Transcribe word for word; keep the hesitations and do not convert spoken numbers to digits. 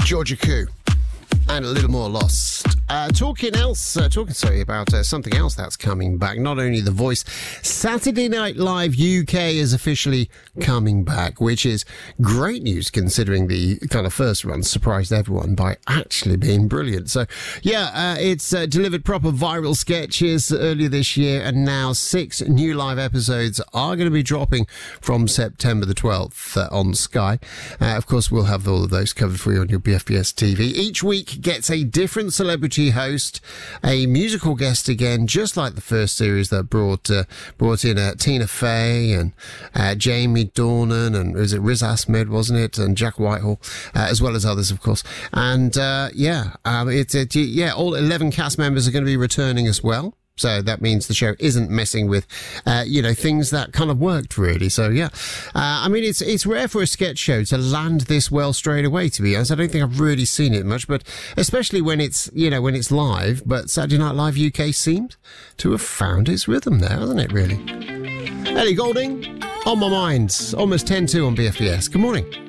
Georgia Koo, and a little more Lost. Uh, talking else, uh, talking sorry about uh, something else that's coming back. Not only The Voice, Saturday Night Live U K is officially coming back, which is great news considering the kind of first run surprised everyone by actually being brilliant. So, yeah, uh, it's uh, delivered proper viral sketches earlier this year, and now six new live episodes are going to be dropping from September the twelfth uh, on Sky. Uh, of course, we'll have all of those covered for you on your B F B S T V. Each week gets a different celebrity host, a musical guest again, just like the first series that brought uh, brought in uh, Tina Fey and uh, Jamie Dornan, and was it Riz Ahmed, wasn't it, and Jack Whitehall, uh, as well as others, of course. And uh, yeah, um, it's it, yeah, all eleven cast members are going to be returning as well. So that means the show isn't messing with, uh, you know, things that kind of worked, really. So, yeah. Uh, I mean, it's it's rare for a sketch show to land this well straight away, to be honest. I don't think I've really seen it much, but especially when it's, you know, when it's live. But Saturday Night Live U K seems to have found its rhythm there, hasn't it, really? Ellie Goulding, On My Mind. Almost ten two on B F B S. Good morning.